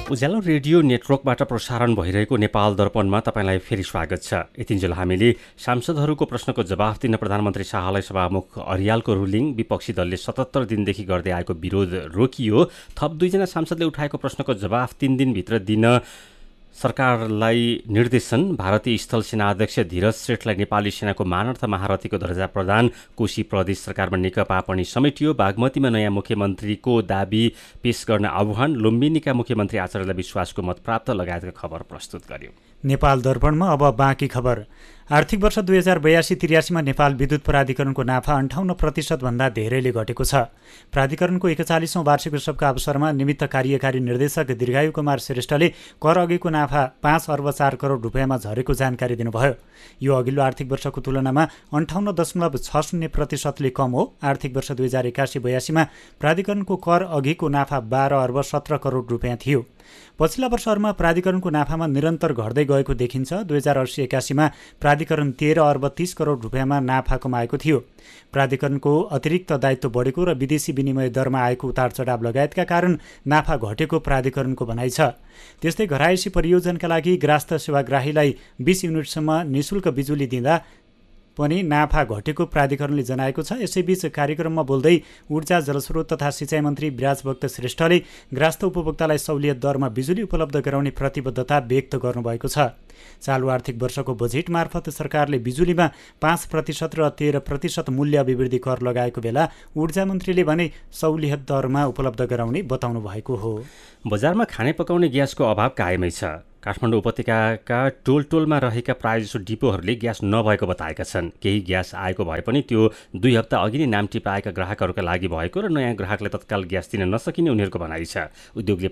उज्यालो radio नेटवर्कबाट प्रसारण भइरहेको नेपाल दर्पणमा तपाईँलाई फेरि स्वागत छ। यतिन्जेल हामीले सांसदहरूको प्रश्नको जवाफ दिन प्रधानमन्त्री शाहलाई सभामुख अर्यालको रुलिङ, विपक्षी दलले 77 दिनदेखि गर्दै आएको विरोध रोकियो, थप 2 जना सांसदले उठाएको प्रश्नको जवाफ 3 दिनभित्र दिन सरकारलाई निर्देशन, भारतीय स्थल सेना अध्यक्ष धीरज श्रेष्ठलाई नेपाली सेनाको मानर्थ महारथीको दर्जा प्रदान, कोशी प्रदेश सरकारमा नेकपा पनि समेटियो, बागमतीमा नयाँ मुख्यमन्त्रीको दाबी पेश गर्न आह्वान, लुम्बिनीका मुख्यमन्त्री आचार्यलाई विश्वासको मत प्राप्त लगायतका खबर प्रस्तुत गर्यो। नेपाल दर्पणमा अब बाँकी खबर। आर्थिक वर्ष 2082-83मा नेपाल विद्युत प्राधिकरणको नाफा 58% भन्दा धेरैले घटेको छ। प्राधिकरणको 41औं वार्षिक उत्सवका अवसरमा निमित्त कार्यकारी निर्देशक दीर्घायु कुमार श्रेष्ठले कर अघिको नाफा 5 अर्ब 4 करोड रुपियाँमा झरेको जानकारी दिनुभयो। यो अघिल्लो आर्थिक वर्षको तुलनामा 58.60% कम हो। आर्थिक वर्ष 2081-82मा प्राधिकरणको कर अघिको नाफा 12 अर्ब 17 करोड रुपियाँ थियो। पछिल्ला वर्षहरूमा प्राधिकरणको नाफामा निरन्तर घट्दै गएको देखिन्छ। 2080-81मा प्राधिकरण 13 अर्ब 30 करोड रुपियाँमा नाफा कमाएको थियो। प्राधिकरणको अतिरिक्त दायित्व बढेको र विदेशी विनिमय दरमा आएको उतार चढाव लगायतका कारण नाफा घटेको प्राधिकरणको भनाइ छ। त्यस्तै घरायसी परियोजनाका लागि ग्राहस्थ सेवाग्राहीलाई 20 युनिटसम्म निःशुल्क बिजुली दिँदा पनि नाफा घटेको प्राधिकरणले जनाएको छ। यसैबीच कार्यक्रममा बोल्दै ऊर्जा, जलस्रोत तथा सिँचाइ मन्त्री विराजभक्त श्रेष्ठले ग्राहस्थ उपभोक्तालाई सहुलियत दरमा बिजुली उपलब्ध गराउने प्रतिबद्धता व्यक्त गर्नुभएको छ। चालु आर्थिक वर्षको बजेट मार्फत सरकारले बिजुलीमा 5% र 13% मूल्य अभिवृद्धि कर लगाएको बेला ऊर्जा मन्त्रीले भने सहुलियत दरमा उपलब्ध गराउने बताउनु भएको हो। बजारमा खाने पकाउने ग्यासको अभाव कायमै छ। काठमाडौँ उपत्यकाका टोलमा रहेका प्रायजसो डिपोहरूले ग्यास नभएको बताएका छन्। केही ग्यास आएको भए पनि त्यो 2 हप्ता अघि नै नाम टिपाएका ग्राहकहरूका लागि भएको र नयाँ ग्राहकले तत्काल ग्यास दिन नसकिने उनीहरूको भनाइ छ। उद्योगले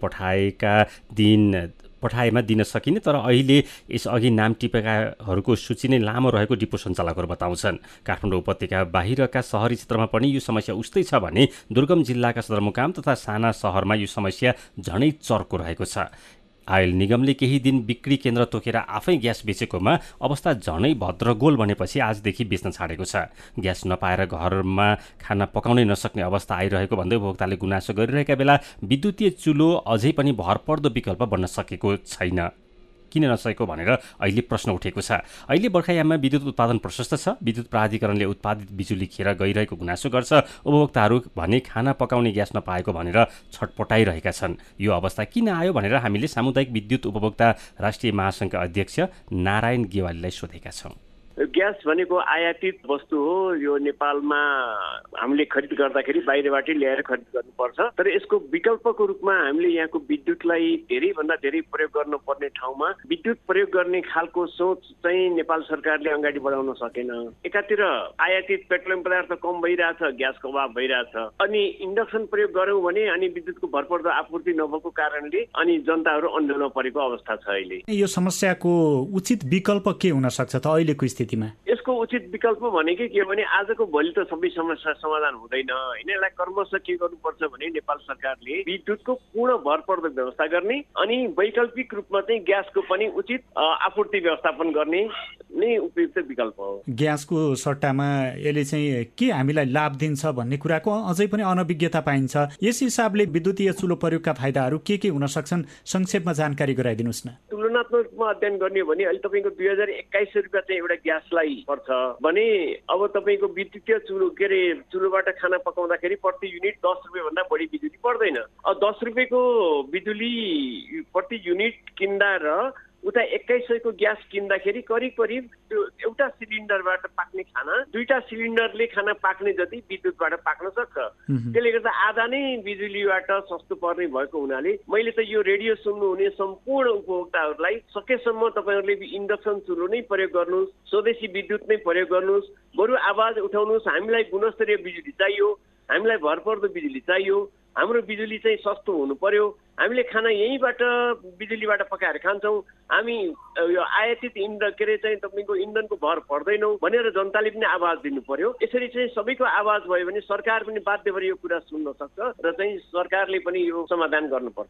पठाएमा दिन सकिने, तर अहिले यसअघि नाम टिपेकाहरूको सूची नै लामो रहेको डिपो सञ्चालकहरू बताउँछन्। काठमाडौँ उपत्यका बाहिरका सहरी क्षेत्रमा पनि यो समस्या उस्तै छ भने दुर्गम जिल्लाका सदरमुकाम तथा साना सहरमा यो समस्या झनै चर्को रहेको छ। आयल निगमले केही दिन बिक्री केन्द्र तोकेर आफै ग्यास बेचेकोमा अवस्था झनै भद्रगोल बनेपछि आजदेखि बेच्न छाडेको छ। ग्यास नपाएर घरमा खाना पकाउनै नसक्ने अवस्था आइरहेको भन्दै उपभोक्ताले गुनासो गरिरहेका बेला विद्युतीय चुलो अझै पनि भरपर्दो विकल्प बन्न सकेको छैन। किन नसकेको भनेर अहिले प्रश्न उठेको छ। अहिले बर्खायाममा विद्युत उत्पादन प्रशस्त छ। विद्युत प्राधिकरणले उत्पादित बिजुली खेर गइरहेको गुनासो गर्छ। उपभोक्ताहरू भने खाना पकाउने ग्यास नपाएको भनेर छटपटाइरहेका छन्। यो अवस्था किन आयो भनेर हामीले सामुदायिक विद्युत उपभोक्ता राष्ट्रिय महासङ्घका अध्यक्ष नारायण गेवालीलाई सोधेका छौँ। ग्यास भनेको आयातित वस्तु हो। यो नेपालमा हामीले खरिद गर्दाखेरि बाहिरबाटै ल्याएर खरिद गर्नुपर्छ। तर यसको विकल्पको रूपमा हामीले यहाँको विद्युतलाई धेरैभन्दा धेरै प्रयोग गर्नुपर्ने ठाउँमा विद्युत प्रयोग गर्ने खालको सोच चाहिँ नेपाल सरकारले अगाडि बढाउन सकेन। एकातिर आयातित पेट्रोलियम पदार्थ कम भइरहेछ, ग्यासको अभाव भइरहेछ, अनि इन्डक्सन प्रयोग गऱ्यौँ भने अनि विद्युतको भरपर्दो आपूर्ति नभएको कारणले अनि जनताहरू अन्धमा परेको अवस्था छ। अहिले यो समस्याको उचित विकल्प के हुन सक्छ त अहिलेको स्थितिमा? यसको उचित विकल्प भनेकै के हो भने आजको भोलि त सबै समस्या समाधान हुँदैन होइन। यसलाई क्रमशः के गर्नुपर्छ भने नेपाल सरकारले विद्युतको पूर्ण भरपर्दो व्यवस्था गर्ने अनि वैकल्पिक रूपमा चाहिँ ग्यासको पनि उचित आपूर्ति व्यवस्थापन गर्ने नै उपयुक्त विकल्प हो। ग्यासको सट्टामा यसले चाहिँ के हामीलाई लाभ दिन्छ भन्ने कुराको अझै पनि अनभिज्ञता पाइन्छ। यस हिसाबले विद्युतीय चुलो प्रयोगका फाइदाहरू के हुन सक्छन्, संक्षेपमा जानकारी गराइदिनुहोस् न। तुलनात्मक रूपमा अध्ययन गर्ने हो भने अहिले तपाईँको 2021 रुपियाँ चाहिँ एउटा ग्यासलाई पर्छ भने अब तपाईँको विद्युतीय चुलोबाट खाना पकाउँदाखेरि प्रति युनिट 10 रुपियाँ भन्दा बढी बिजुली पर्दैन। अब 10 रुपियाँको बिजुली प्रति युनिट किन्दा र उता 2100 ग्यास किन्दाखेरि करिब त्यो एउटा सिलिन्डरबाट पाक्ने खाना 2टा सिलिन्डरले खाना पाक्ने जति विद्युतबाट पाक्न सक्छ। त्यसले गर्दा आधा नै बिजुलीबाट सस्तो पर्ने भएको हुनाले मैले त यो रेडियो सुन्नुहुने सम्पूर्ण उपभोक्ताहरूलाई सकेसम्म तपाईँहरूले इन्डक्सन चुलो नै प्रयोग गर्नुहोस्, स्वदेशी विद्युत नै प्रयोग गर्नुहोस्, बरु आवाज उठाउनुहोस्। हामीलाई गुणस्तरीय बिजुली चाहियो, हामीलाई भरपर्दो बिजुली चाहियो, हाम्रो बिजुली चाहिँ सस्तो हुनु पर्यो, हामीले खाना यहीँबाट बिजुलीबाट पकाएर खान्छौँ, हामी यो आयातित तपाईँको इन्धनको भर पर्दैनौँ भनेर जनताले पनि आवाज दिनु पर्यो। यसरी चाहिँ सबैको आवाज भयो भने सरकार पनि बाध्य भएर यो कुरा सुन्न सक्छ र चाहिँ सरकारले पनि यो समाधान गर्नुपर्छ।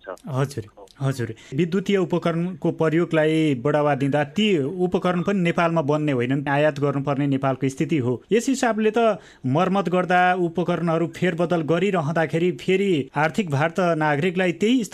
हजुर विद्युतीय उपकरणको प्रयोगलाई बढावा दिँदा ती उपकरण पनि नेपालमा बन्ने होइनन्, आयात गर्नुपर्ने नेपालको स्थिति हो। यस हिसाबले त मर्मत गर्दा उपकरणहरू फेरबदल गरिरहँदाखेरि फेरि आर्थिक भार त नागरिकलाई त्यही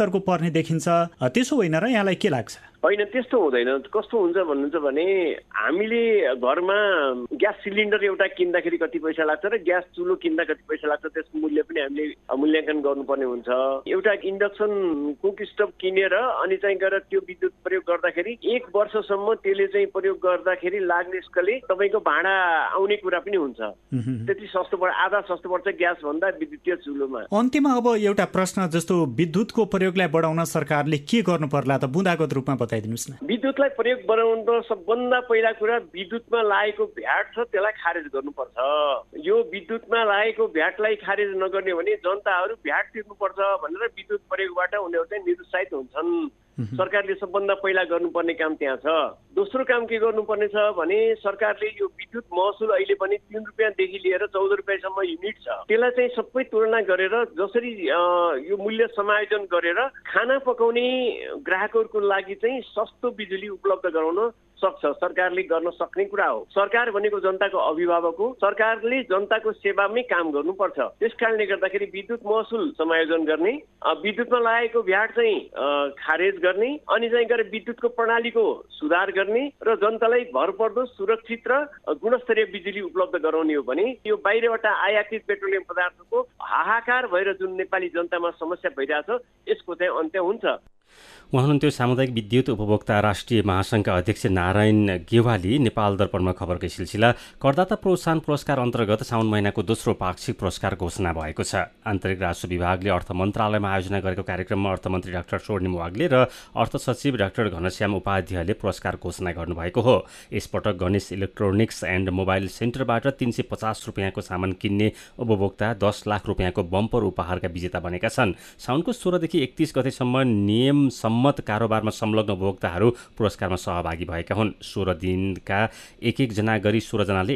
स्तरको पर्ने देखिन्छ, त्यसो होइन र? यहाँलाई के लाग्छ? होइन, त्यस्तो हुँदैन। कस्तो हुन्छ भन्नुहुन्छ भने हामीले घरमा ग्यास सिलिन्डर एउटा किन्दाखेरि कति पैसा लाग्छ र ग्यास चुलो किन्दा कति पैसा लाग्छ, त्यसको मूल्य पनि हामीले मूल्याङ्कन गर्नुपर्ने हुन्छ। एउटा इन्डक्सन कुक स्टोभ किनेर अनि चाहिँ गएर त्यो विद्युत प्रयोग गर्दाखेरि 1 वर्षसम्म त्यसले चाहिँ प्रयोग गर्दाखेरि लाग्ने यसले तपाईँको भाडा आउने कुरा पनि हुन्छ। त्यति सस्तो पर्छ, आधा सस्तो पर्छ ग्यास भन्दा विद्युतीय चुलोमा। अन्त्यमा अब एउटा प्रश्न, जस्तो विद्युतको प्रयोगलाई बढाउन सरकारले के गर्नु पर्ला त? बुँदागत रूपमा बताइदिनुहोस् न। विद्युतलाई प्रयोग बनाउन सबभन्दा पहिला कुरा विद्युतमा लागेको भ्याट छ त्यसलाई खारेज गर्नुपर्छ। यो विद्युतमा लागेको भ्याटलाई खारेज नगर्ने भने जनताहरू भ्याट तिर्नुपर्छ भनेर विद्युत प्रयोगबाट उनीहरू चाहिँ निरुत्साहित हुन्छन्। सरकारले सबभन्दा पहिला गर्नुपर्ने काम त्यहाँ छ। दोस्रो काम के गर्नुपर्ने छ भने सरकारले यो विद्युत महसुल अहिले पनि 3 रुपियाँदेखि लिएर 14 रुपियाँसम्म युनिट छ, त्यसलाई चाहिँ सबै तुलना गरेर जसरी यो मूल्य समायोजन गरेर खाना पकाउने ग्राहकहरूको लागि चाहिँ सस्तो बिजुली उपलब्ध गराउन सक्छ। सरकारले गर्न सक्ने कुरा हो। सरकार भनेको जनताको अभिभावक हो। सरकारले जनताको सेवामै काम गर्नुपर्छ। त्यस कारणले गर्दाखेरि विद्युत महसुल समायोजन गर्ने, विद्युतमा लागेको भ्याट चाहिँ खारेज गर्ने, अनि चाहिँ गएर विद्युतको प्रणालीको सुधार गर्ने र जनतालाई भरपर्दो सुरक्षित र गुणस्तरीय बिजुली उपलब्ध गराउने हो भने यो बाहिरबाट आयातित पेट्रोलियम पदार्थको हाहाकार भएर जुन नेपाली जनतामा समस्या भइरहेछ यसको चाहिँ अन्त्य हुन्छ। उहाँ हुनुहुन्थ्यो सामुदायिक विद्युत उपभोक्ता राष्ट्रिय महासङ्घका अध्यक्ष नारायण गेवाली। नेपाल दर्पणमा खबरकै सिलसिला। करदाता प्रोत्साहन पुरस्कार अन्तर्गत साउन महिनाको दोस्रो पाक्षिक पुरस्कार घोषणा भएको छ। आन्तरिक राजस्व विभागले अर्थ मन्त्रालयमा आयोजना गरेको कार्यक्रममा अर्थमन्त्री डाक्टर स्वर्णिम वाग्ले र अर्थ सचिव डाक्टर घनश्याम उपाध्यायले पुरस्कार घोषणा गर्नुभएको हो। यसपटक गणेश इलेक्ट्रोनिक्स एन्ड मोबाइल सेन्टरबाट 350 रुपियाँको सामान किन्ने उपभोक्ता 10 लाख रुपियाँको बम्पर उपहारका विजेता बनेका छन्। साउनको 16 देखि 31 गतेसम्म नियम सम्मत कारोबारमा संलग्न उपभोक्ताहरू पुरस्कारमा सहभागी भएका हुन्। 16 दिनका एक जना गरी 16 जनाले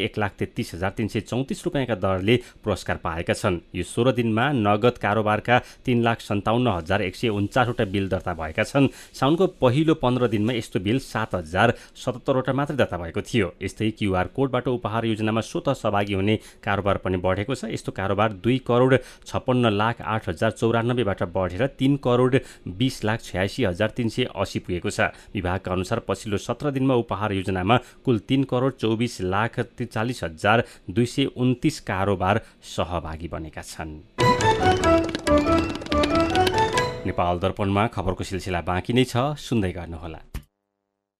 1,33,334 रुपियाँका दरले पुरस्कार पाएका छन्। यो 16 दिनमा नगद कारोबारका 3,57,149 वटा बिल दर्ता भएका छन्। साउनको पहिलो 15 दिनमा यस्तो बिल 7,077 वटा मात्रै दर्ता भएको थियो। यस्तै क्युआर कोडबाट उपहार योजनामा स्वतः सहभागी हुने कारोबार पनि बढेको छ। यस्तो कारोबार 2,56,08,094 बाट बढेर 3,20,86,380 पुगेको छ। विभागका अनुसार पछिल्लो 17 दिनमा उपहार योजनामा कुल 3,24,43,229 कारोबार सहभागी बनेका छन्। नेपाल दर्पणमा खबरको सिलसिला बाँकी नै छ, सुन्दै गर्नुहोला।